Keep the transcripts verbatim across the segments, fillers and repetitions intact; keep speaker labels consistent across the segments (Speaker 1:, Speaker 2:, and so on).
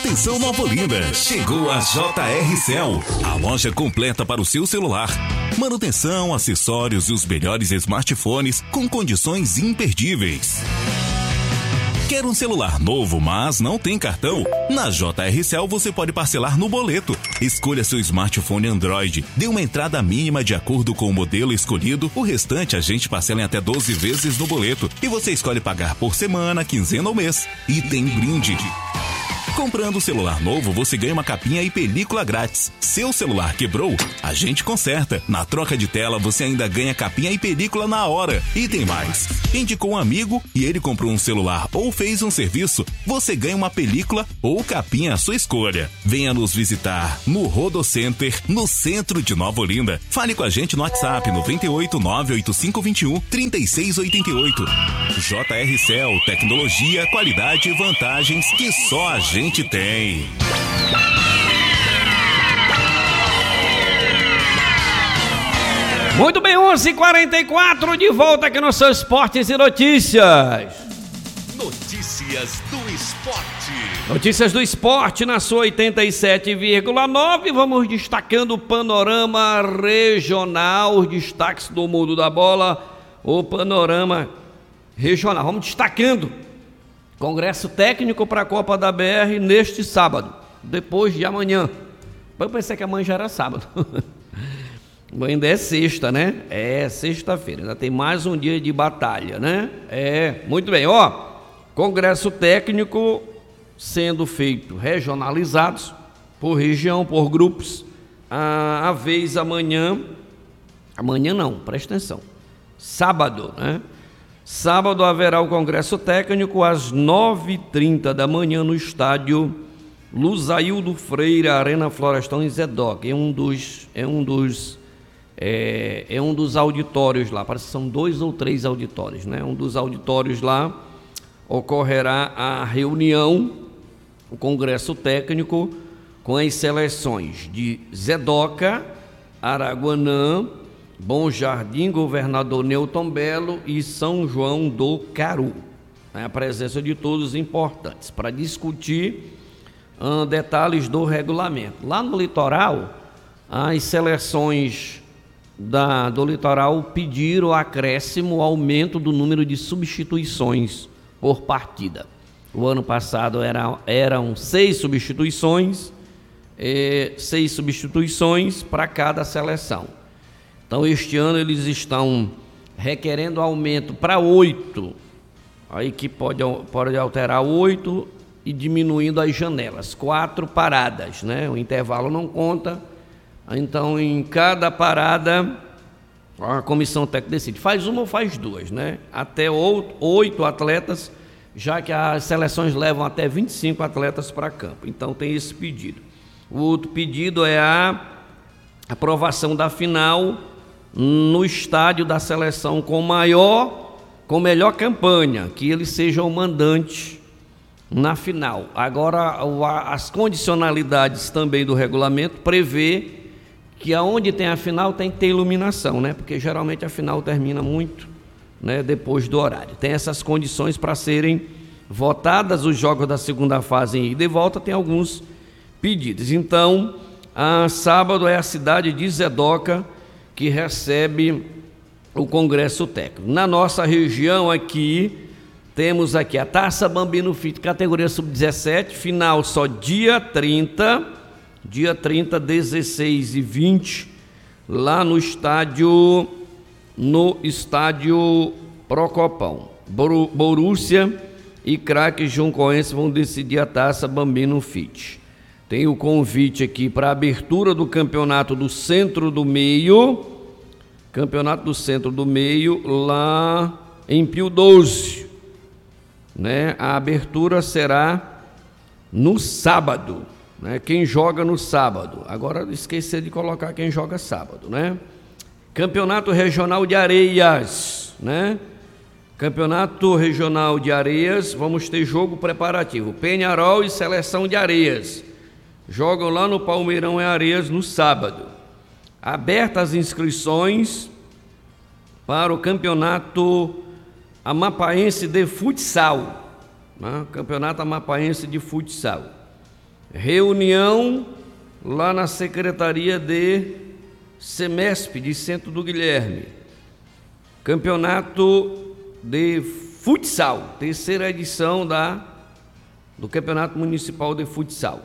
Speaker 1: Atenção Nova Olinda, chegou a J R Cell, a loja completa para o seu celular. Manutenção, acessórios e os melhores smartphones com condições imperdíveis. Quer um celular novo, mas não tem cartão? Na J R Cell você pode parcelar no boleto. Escolha seu smartphone Android, dê uma entrada mínima de acordo com o modelo escolhido, o restante a gente parcela em até doze vezes no boleto. E você escolhe pagar por semana, quinzena ou mês. E tem brinde. Comprando um celular novo, você ganha uma capinha e película grátis. Seu celular quebrou? A gente conserta. Na troca de tela, você ainda ganha capinha e película na hora. E tem mais. Indicou um amigo e ele comprou um celular ou fez um serviço, você ganha uma película ou capinha à sua escolha. Venha nos visitar no Rodocenter, no centro de Nova Olinda. Fale com a gente no WhatsApp noventa e oito, nove oito cinco dois um, três seis oito oito. J R Cell, tecnologia, qualidade e vantagens que só a gente tem.
Speaker 2: Muito bem, onze e quarenta e quatro, de volta aqui no seu Esportes e Notícias.
Speaker 1: Notícias do Esporte.
Speaker 2: Notícias do Esporte na sua oitenta e sete vírgula nove. Vamos destacando o panorama regional, os destaques do mundo da bola, o panorama regional. Vamos destacando Congresso técnico para a Copa da B R neste sábado, depois de amanhã. Eu pensei que amanhã já era sábado. Ainda é sexta, né? É sexta-feira, ainda tem mais um dia de batalha, né? É, muito bem, ó. Congresso técnico sendo feito regionalizados por região, por grupos. A, a vez amanhã, amanhã não, presta atenção. Sábado, né? Sábado haverá o Congresso Técnico às nove e trinta da manhã no estádio Luzaildo Freire, Arena Florestão em Zedoca. É um dos, é um dos, é, é um dos auditórios lá, parece que são dois ou três auditórios, né? Um dos auditórios lá ocorrerá a reunião, o Congresso Técnico, com as seleções de Zedoca, Araguanã, Bom Jardim, Governador Newton Belo e São João do Caru. A presença de todos importantes para discutir uh, detalhes do regulamento. Lá no litoral, as seleções da, do litoral pediram acréscimo, aumento do número de substituições por partida. O ano passado era, eram seis substituições, eh, seis substituições para cada seleção. Então, este ano eles estão requerendo aumento para oito, aí que pode, pode alterar oito e diminuindo as janelas, quatro paradas, né? O intervalo não conta, então em cada parada a comissão técnica decide, faz uma ou faz duas, né? Até oito atletas, já que as seleções levam até vinte e cinco atletas para campo, então tem esse pedido. O outro pedido é a aprovação da final no estádio da seleção com maior, com melhor campanha, que ele seja o mandante na final. Agora, as condicionalidades também do regulamento prevê que aonde tem a final tem que ter iluminação, né? Porque geralmente a final termina muito, né, depois do horário. Tem essas condições para serem votadas. Os jogos da segunda fase em ida e volta tem alguns pedidos. Então, a sábado é a cidade de Zedoca que recebe o Congresso Técnico. Na nossa região aqui, temos aqui a Taça Bambino Fit, categoria sub dezessete, final só dia trinta, dia trinta, dezesseis e vinte, lá no estádio, no estádio Procopão. Borussia e Craque Juncoense vão decidir a Taça Bambino Fit. Tem o convite aqui para a abertura do campeonato do Centro do Meio, campeonato do Centro do Meio, lá em Pio doze, né? A abertura será no sábado, né? Quem joga no sábado, agora esqueci de colocar quem joga sábado, né? Campeonato Regional de Areias, né? Campeonato Regional de Areias, vamos ter jogo preparativo, Penharol e Seleção de Areias. Jogam lá no Palmeirão em Areias no sábado. Abertas as inscrições para o campeonato Amapaense de Futsal, né? Campeonato Amapaense de Futsal. reunião lá na Secretaria de Semesp de Centro do Guilherme. Campeonato de futsal, terceira edição da, do Campeonato Municipal de Futsal.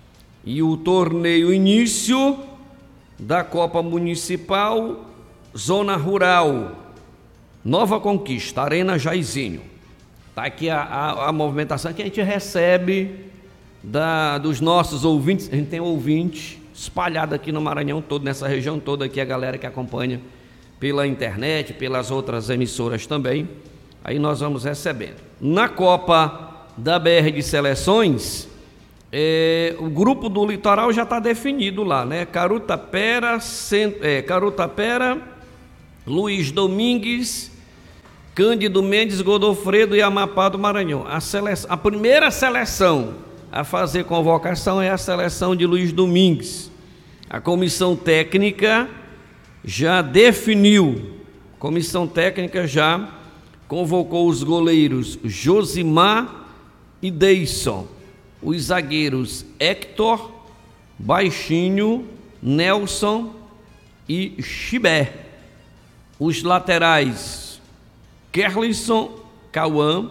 Speaker 2: E o torneio início da Copa Municipal Zona Rural, Nova Conquista, Arena Jaizinho. Está aqui a, a, a movimentação que a gente recebe da, dos nossos ouvintes. A gente tem ouvintes espalhados aqui no Maranhão todo, nessa região toda aqui, a galera que acompanha pela internet, pelas outras emissoras também. Aí nós vamos recebendo. Na Copa da B R de Seleções, é, o grupo do litoral já está definido lá, né? Carutapera, Cent... é, Carutapera, Luiz Domingues, Cândido Mendes, Godofredo e Amapá do Maranhão. A, seleção, a primeira seleção a fazer convocação é a seleção de Luiz Domingues. A comissão técnica já definiu, a comissão técnica já convocou os goleiros Josimar e Deison, os zagueiros Hector, Baixinho, Nelson e Chibé. Os laterais, Kerlisson, Cauã,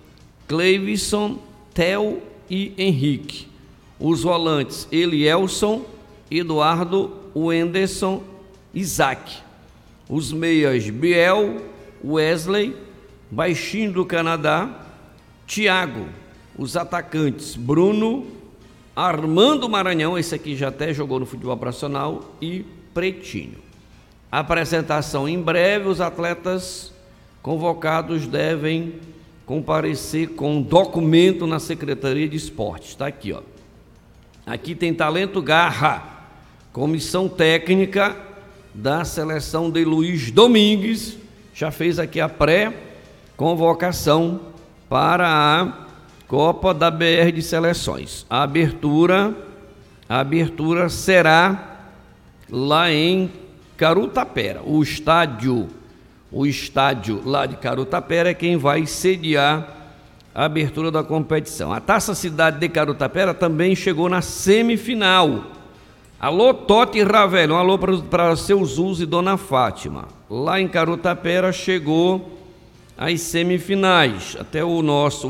Speaker 2: Cleivson, Theo e Henrique. Os volantes, Elielson, Eduardo, Wenderson, Isaac. Os meias, Biel, Wesley, Baixinho do Canadá, Thiago. Os atacantes, Bruno, Armando Maranhão, esse aqui já até jogou no futebol profissional, e Pretinho. Apresentação em breve, os atletas convocados devem comparecer com documento na Secretaria de Esportes. Está aqui, ó. Aqui tem Talento Garra, comissão técnica da seleção de Luiz Domingues, já fez aqui a pré-convocação para a Copa da B R de Seleções. A abertura, a abertura será lá em Carutapera. O estádio, o estádio lá de Carutapera é quem vai sediar a abertura da competição. A Taça Cidade de Carutapera também chegou na semifinal. Alô, Tote e Ravelho, um alô para seu Zuz e Dona Fátima. Lá em Carutapera chegou às semifinais. Até o nosso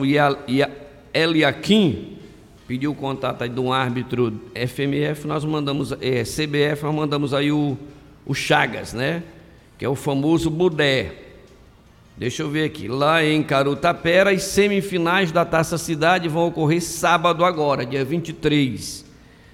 Speaker 2: Eliakim pediu o contato aí de um árbitro F M F, nós mandamos, é, C B F, nós mandamos aí o o Chagas, né? Que é o famoso Budé. Deixa eu ver aqui. Lá em Carutapera, as semifinais da Taça Cidade vão ocorrer sábado agora, dia vinte e três.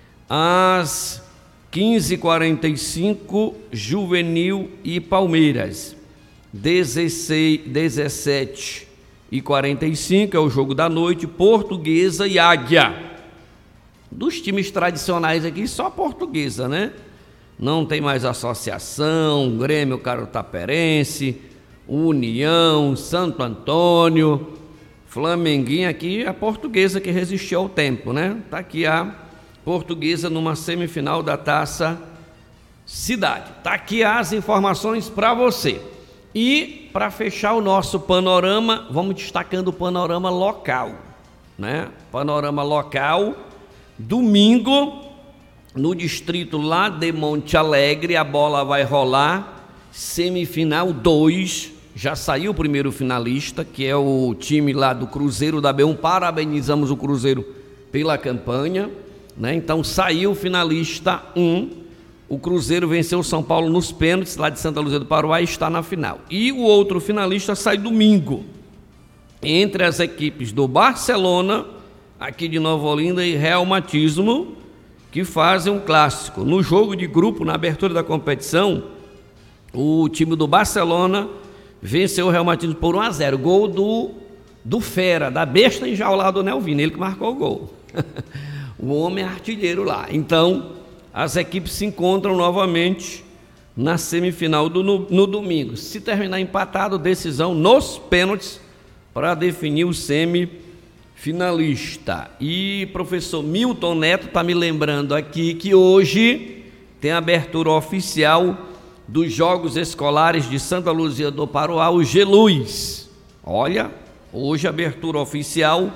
Speaker 2: Às quinze e quarenta e cinco, Juvenil e Palmeiras. dezesseis, dezessete e quarenta e cinco é o jogo da noite, Portuguesa e Águia. Dos times tradicionais aqui, só Portuguesa, né? Não tem mais Associação, Grêmio Carutaperense, União, Santo Antônio, Flamenguinho. Aqui a Portuguesa que resistiu ao tempo, né? Tá aqui a Portuguesa numa semifinal da Taça Cidade. Tá aqui as informações para você. E para fechar o nosso panorama, vamos destacando o panorama local, né? Panorama local, domingo, no distrito lá de Monte Alegre, a bola vai rolar, semifinal dois, já saiu o primeiro finalista, que é o time lá do Cruzeiro da B um, parabenizamos o Cruzeiro pela campanha, né? Então saiu o finalista um, o Cruzeiro venceu o São Paulo nos pênaltis, lá de Santa Luzia do Paruá, e está na final. E o outro finalista sai domingo, entre as equipes do Barcelona, aqui de Nova Olinda, e Real Matismo, que fazem um clássico. No jogo de grupo, na abertura da competição, o time do Barcelona venceu o Real Matismo por um a zero, gol do, do Fera, da besta enjaulada do Nelvino, ele que marcou o gol. O homem é artilheiro lá. Então, as equipes se encontram novamente na semifinal do, no, no domingo. Se terminar empatado, decisão nos pênaltis para definir o semifinalista. Finalista. E professor Milton Neto está me lembrando aqui que hoje tem a abertura oficial dos Jogos Escolares de Santa Luzia do Paruá, o Geluz. Olha, hoje a abertura oficial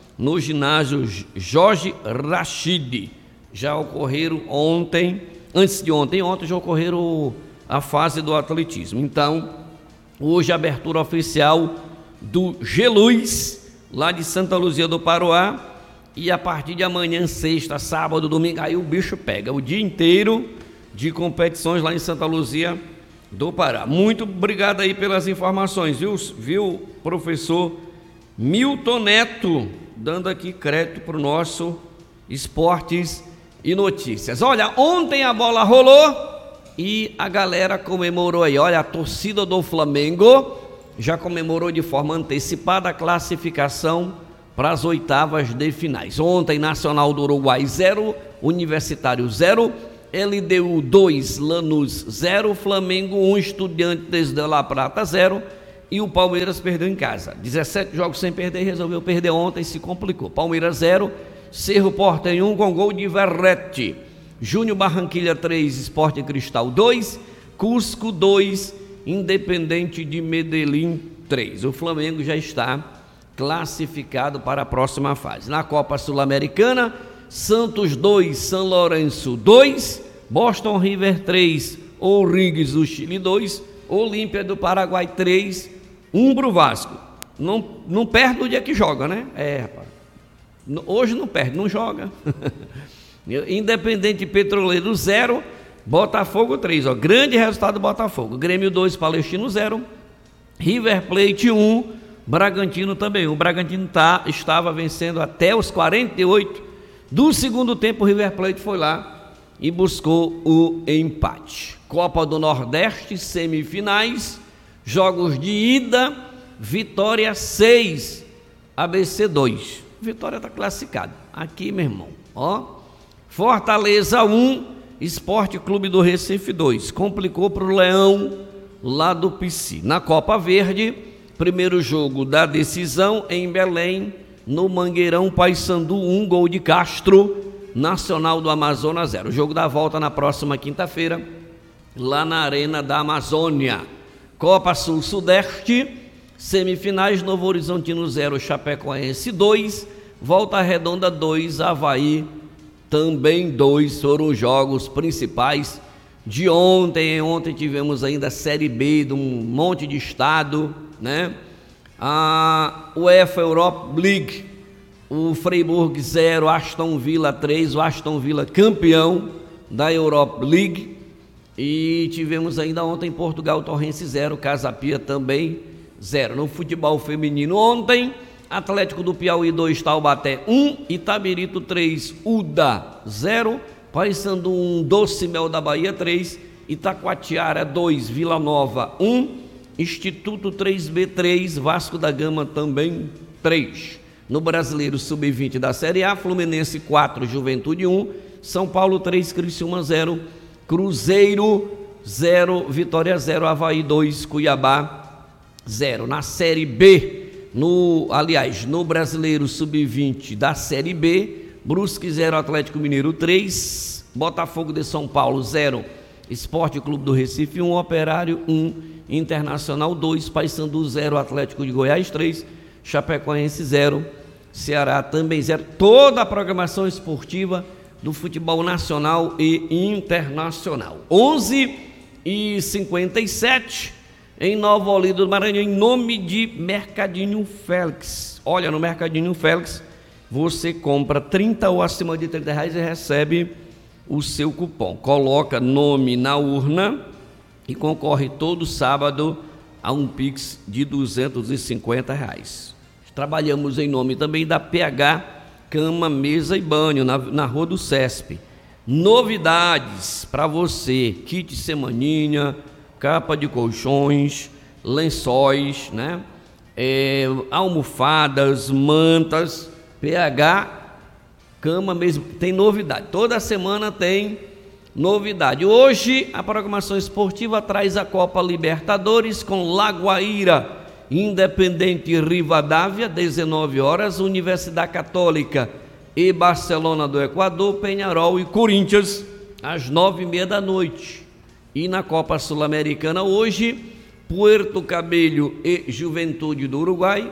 Speaker 2: no ginásio Jorge Rachid. Já ocorreram ontem, antes de ontem, ontem já ocorreram a fase do atletismo. Então, hoje a abertura oficial do G-Luz, lá de Santa Luzia do Paroá, e a partir de amanhã, sexta, sábado, domingo, aí o bicho pega, o dia inteiro de competições lá em Santa Luzia do Pará. Muito obrigado aí pelas informações, viu, viu professor Milton Neto, dando aqui crédito para o nosso Esportes e Notícias. Olha, ontem a bola rolou e a galera comemorou aí, olha, a torcida do Flamengo já comemorou de forma antecipada a classificação para as oitavas de finais. Ontem, Nacional do Uruguai zero, Universitário zero, L D U dois, Lanús zero, Flamengo um, Estudiantes de La Plata zero, e o Palmeiras perdeu em casa. dezessete jogos sem perder, resolveu perder ontem, se complicou. Palmeiras zero, Cerro Porteño um com gol de Verrete. Júnior Barranquilha três, Sporting Cristal dois, Cusco dois, Independente de Medellín três. O Flamengo já está classificado para a próxima fase. Na Copa Sul-Americana, Santos dois, São Lourenço dois, Boston River três, O'Higgins do Chile dois, Olímpia do Paraguai três, um pro Vasco. Não, não perde no dia que joga, né? É, rapaz. Hoje não perde, não joga. Independente Petroleiro zero, Botafogo três, ó, grande resultado do Botafogo. Grêmio dois, Palestino zero, River Plate um, Bragantino também. O Bragantino tá, estava vencendo até os quarenta e oito do segundo tempo. O River Plate foi lá e buscou o empate. Copa do Nordeste, semifinais, jogos de ida, Vitória seis, A B C dois. Vitória está classificado. Aqui, meu irmão, ó, Fortaleza um, Esporte Clube do Recife dois. Complicou para o Leão lá do P C. Na Copa Verde, primeiro jogo da decisão em Belém, no Mangueirão, Paysandu um, gol de Castro, Nacional do Amazonas zero. Jogo da volta na próxima quinta-feira, lá na Arena da Amazônia. Copa Sul-Sudeste, semifinais, Novo Horizontino zero, Chapecoense dois, Volta Redonda dois, Avaí também dois. Foram os jogos principais de ontem. Ontem tivemos ainda a Série B de um monte de estado, né? A UEFA Europa League, o Freiburg zero, Aston Villa três, o Aston Villa campeão da Europa League. E tivemos ainda ontem Portugal Torrense zero, Casa Pia também zero. No futebol feminino ontem, Atlético do Piauí dois, Taubaté um, Itabirito três, Uda zero, Paysandu um, Doce Mel da Bahia três, Itacoatiara dois, Vila Nova um, Instituto três B três, Vasco da Gama também três. No Brasileiro sub vinte da Série A, Fluminense quatro, Juventude um, São Paulo três, Criciúma zero, Cruzeiro zero, Vitória zero, Avaí dois, Cuiabá zero. Na Série B, no, aliás, no Brasileiro sub vinte da Série B, Brusque zero, Atlético Mineiro três, Botafogo de São Paulo zero, Esporte Clube do Recife um, Operário um, Internacional dois, Paysandu zero, Atlético de Goiás três, Chapecoense zero, Ceará também zero. Toda a programação esportiva do futebol nacional e internacional. onze e cinquenta e sete em Nova Olinda do Maranhão, em nome de Mercadinho Félix. Olha, no Mercadinho Félix você compra trinta ou acima de trinta reais e recebe o seu cupom. Coloca nome na urna e concorre todo sábado a um Pix de duzentos e cinquenta reais. Trabalhamos em nome também da P H Cama, Mesa e Banho, na, na Rua do Cesp. Novidades para você: kit semaninha, capa de colchões, lençóis, né? É, almofadas, mantas. P H Cama, Mesa, tem novidade. Toda semana tem novidade. Hoje a programação esportiva traz a Copa Libertadores com Lagoaíra, Independente Rivadavia, dezenove horas, Universidade Católica e Barcelona do Equador, Peñarol e Corinthians, às nove e meia da noite. E na Copa Sul-Americana hoje, Puerto Cabello e Juventude do Uruguai,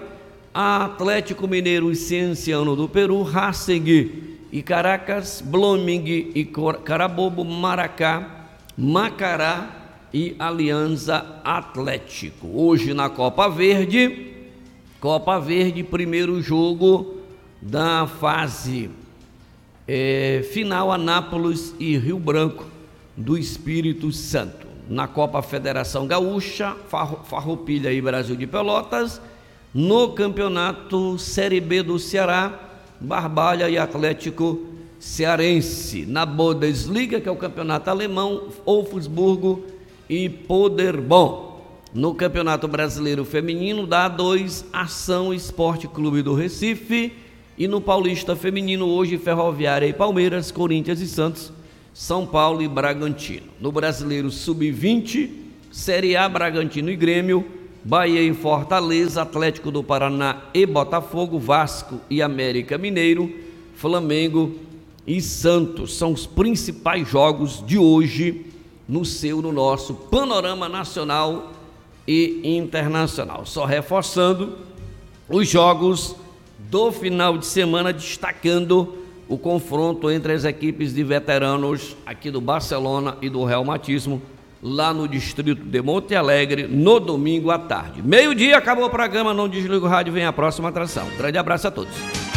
Speaker 2: Atlético Mineiro e Cienciano do Peru, Racing e Caracas, Blooming e Carabobo, Maracá, Macará e Alianza Atlético. Hoje na Copa Verde, Copa Verde, primeiro jogo da fase é, final, Anápolis e Rio Branco do Espírito Santo. Na Copa Federação Gaúcha, Farroupilha e Brasil de Pelotas. No Campeonato Série B do Ceará, Barbalha e Atlético Cearense. Na Bundesliga, que é o campeonato alemão, Wolfsburgo e Paderborn. No Campeonato Brasileiro Feminino, da A dois, Ação Esporte Clube do Recife. E no Paulista Feminino, hoje, Ferroviária e Palmeiras, Corinthians e Santos, São Paulo e Bragantino. No Brasileiro Sub vinte, Série A, Bragantino e Grêmio, Bahia e Fortaleza, Atlético do Paraná e Botafogo, Vasco e América Mineiro, Flamengo e Santos. São os principais jogos de hoje no seu, no nosso panorama nacional e internacional. Só reforçando os jogos do final de semana, destacando o confronto entre as equipes de veteranos aqui do Barcelona e do Real Matismo, lá no distrito de Monte Alegre, no domingo à tarde. Meio-dia, acabou o programa, não desliga o rádio, vem a próxima atração. Grande abraço a todos.